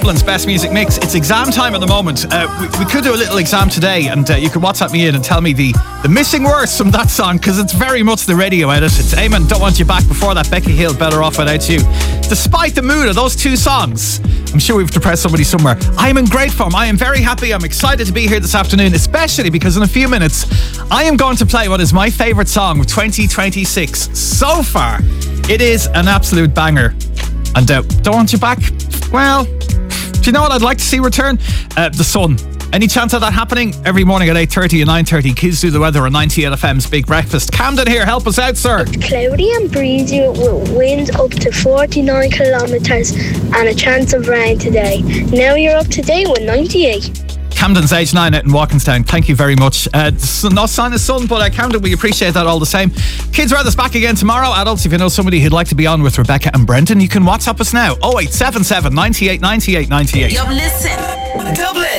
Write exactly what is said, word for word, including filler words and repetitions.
Best music mix. It's exam time at the moment. Uh, we, we could do a little exam today, and uh, you could WhatsApp me in and tell me the, the missing words from that song, because it's very much the radio edit. It's Eamon, Don't Want You Back. Before that, Becky Hill, Better Off Without You. Despite the mood of those two songs, I'm sure we've depressed somebody somewhere. I am in great form. I am very happy. I'm excited to be here this afternoon, especially because in a few minutes I am going to play what is my favourite song of twenty twenty-six so far. It is an absolute banger. And uh, Don't Want You Back? Well, do you know what I'd like to see return? Uh, the sun. Any chance of that happening? Every morning at eight thirty and nine thirty, Kids Do the Weather on ninety-eight F M's Big Breakfast. Camden here, help us out, sir. It's cloudy and breezy with winds up to forty-nine kilometres and a chance of rain today. Now you're up to date with ninety-eight. Camden's age nine out in Walkinstown. Thank you very much. Uh, no sign of sun, but uh, Camden, we appreciate that all the same. Kids Weather's back again tomorrow. Adults, if you know somebody who'd like to be on with Rebecca and Brendan, you can WhatsApp us now. oh eight seven seven, ninety-eight, ninety-eight, ninety-eight. You're listening